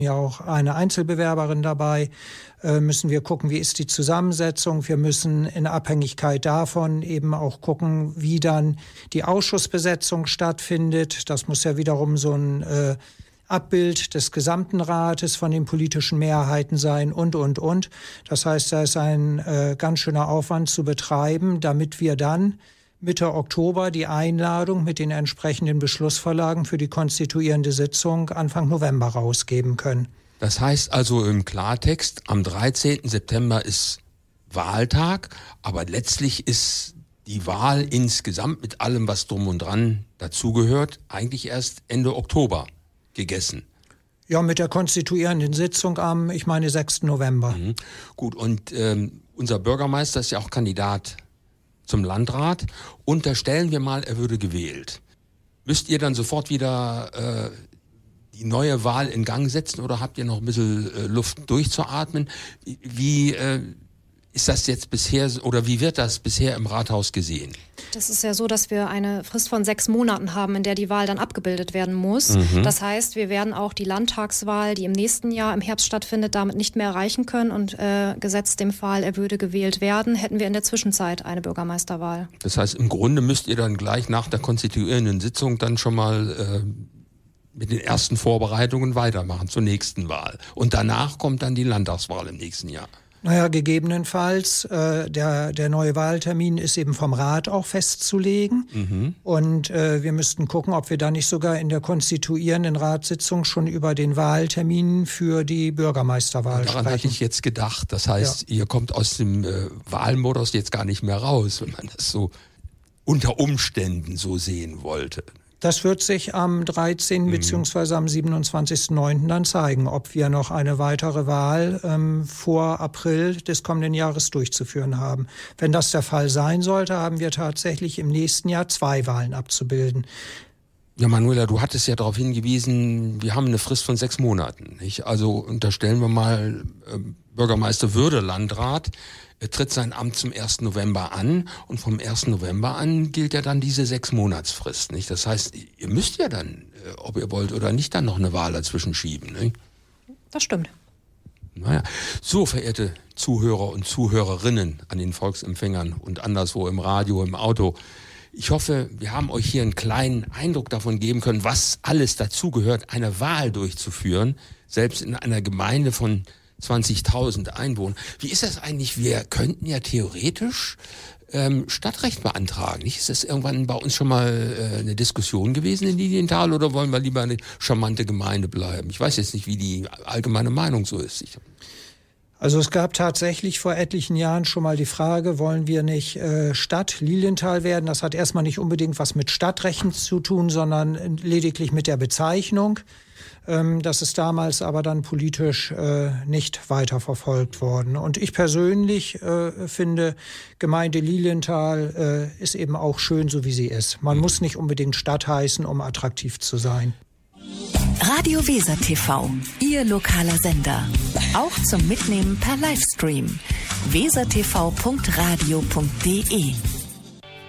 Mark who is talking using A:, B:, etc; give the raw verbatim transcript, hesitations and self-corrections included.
A: ja auch eine Einzelbewerberin dabei, äh, müssen wir gucken, wie ist die Zusammensetzung. Wir müssen in Abhängigkeit davon eben auch gucken, wie dann die Ausschussbesetzung stattfindet. Das muss ja wiederum so ein äh, Abbild des gesamten Rates von den politischen Mehrheiten sein und, und, und. Das heißt, da ist ein äh, ganz schöner Aufwand zu betreiben, damit wir dann Mitte Oktober die Einladung mit den entsprechenden Beschlussvorlagen für die konstituierende Sitzung Anfang November rausgeben können.
B: Das heißt also im Klartext, am dreizehnten September ist Wahltag, aber letztlich ist die Wahl insgesamt mit allem, was drum und dran dazugehört, eigentlich erst Ende Oktober gegessen.
A: Ja, mit der konstituierenden Sitzung am, ich meine, sechsten November.
B: Mhm. Gut, und ähm, unser Bürgermeister ist ja auch Kandidat zum Landrat. Unterstellen wir mal, er würde gewählt. Müsst ihr dann sofort wieder äh, die neue Wahl in Gang setzen oder habt ihr noch ein bisschen äh, Luft durchzuatmen? Wie äh, ist das jetzt bisher oder wie wird das bisher im Rathaus gesehen?
C: Das ist ja so, dass wir eine Frist von sechs Monaten haben, in der die Wahl dann abgebildet werden muss. Mhm. Das heißt, wir werden auch die Landtagswahl, die im nächsten Jahr im Herbst stattfindet, damit nicht mehr erreichen können. Und äh, gesetzt dem Fall, er würde gewählt werden, hätten wir in der Zwischenzeit eine Bürgermeisterwahl. Das heißt, im Grunde müsst ihr dann gleich nach der konstituierenden Sitzung dann schon mal äh, mit den ersten Vorbereitungen weitermachen zur nächsten Wahl. Und danach kommt dann die Landtagswahl im nächsten Jahr.
A: Naja, gegebenenfalls, äh, der, der neue Wahltermin ist eben vom Rat auch festzulegen. Mhm. Und äh, wir müssten gucken, ob wir da nicht sogar in der konstituierenden Ratssitzung schon über den Wahltermin für die Bürgermeisterwahl
B: Daran
A: sprechen.
B: hatte ich jetzt gedacht. Das heißt, ja. Ihr kommt aus dem äh, Wahlmodus jetzt gar nicht mehr raus, wenn man das so unter Umständen so sehen wollte.
A: Das wird sich am dreizehnten Mhm. bzw. am siebenundzwanzigsten neunten dann zeigen, ob wir noch eine weitere Wahl ähm, vor April des kommenden Jahres durchzuführen haben. Wenn das der Fall sein sollte, haben wir tatsächlich im nächsten Jahr zwei Wahlen abzubilden.
B: Ja, Manuela, du hattest ja darauf hingewiesen, wir haben eine Frist von sechs Monaten. Nicht? Also unterstellen wir mal, äh, Bürgermeister würde Landrat, er tritt sein Amt zum ersten November an und vom ersten November an gilt ja dann diese Sechs-Monatsfrist. Nicht? Das heißt, ihr müsst ja dann, äh, ob ihr wollt oder nicht, dann noch eine Wahl dazwischen schieben. Nicht?
C: Das stimmt.
B: Naja, so verehrte Zuhörer und Zuhörerinnen an den Volksempfängern und anderswo im Radio, im Auto, ich hoffe, wir haben euch hier einen kleinen Eindruck davon geben können, was alles dazugehört, eine Wahl durchzuführen, selbst in einer Gemeinde von zwanzigtausend Einwohnern. Wie ist das eigentlich? Wir könnten ja theoretisch ähm, Stadtrecht beantragen. Nicht? Ist das irgendwann bei uns schon mal äh, eine Diskussion gewesen in Lilienthal oder wollen wir lieber eine charmante Gemeinde bleiben? Ich weiß jetzt nicht, wie die allgemeine Meinung so ist. Ich
A: Also es gab tatsächlich vor etlichen Jahren schon mal die Frage, wollen wir nicht äh, Stadt Lilienthal werden? Das hat erstmal nicht unbedingt was mit Stadtrechten zu tun, sondern lediglich mit der Bezeichnung. Ähm, das ist damals aber dann politisch äh, nicht weiterverfolgt worden. Und ich persönlich äh, finde, Gemeinde Lilienthal äh, ist eben auch schön, so wie sie ist. Man muss nicht unbedingt Stadt heißen, um attraktiv zu sein.
D: Radio Weser T V, Ihr lokaler Sender. Auch zum Mitnehmen per Livestream. wesertv punkt radio punkt de